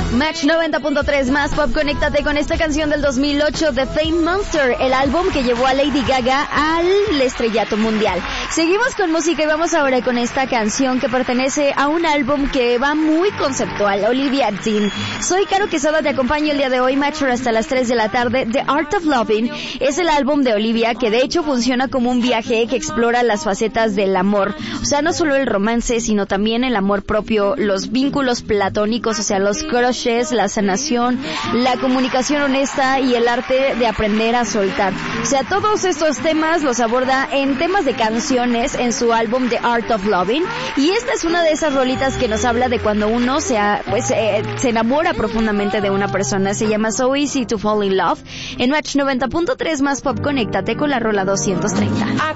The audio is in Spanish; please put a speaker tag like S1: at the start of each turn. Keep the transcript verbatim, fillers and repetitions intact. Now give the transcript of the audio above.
S1: Match noventa punto tres más pop, conéctate con esta canción del dos mil ocho de Fame Monster, el álbum que llevó a Lady Gaga al estrellato mundial. Seguimos con música y vamos ahora con esta canción que pertenece a un álbum que va muy conceptual, Olivia Dean. Soy Caro Quesada, te acompaño el día de hoy, Match hasta las tres de la tarde. The Art of Loving es el álbum de Olivia que de hecho funciona como un viaje que explora las facetas del amor. O sea, no solo el romance, sino también el amor propio, los vínculos platónicos, o sea, los crushes, la sanación, la comunicación honesta y el arte de aprender a soltar. O sea, todos estos temas los aborda en temas de canciones en su álbum The Art of Loving, y esta es una de esas rolitas que nos habla de cuando uno se, pues, eh, se enamora profundamente de una persona. Se llama So Easy to Fall in Love. En Match noventa punto tres más pop, conéctate con la rola doscientos treinta.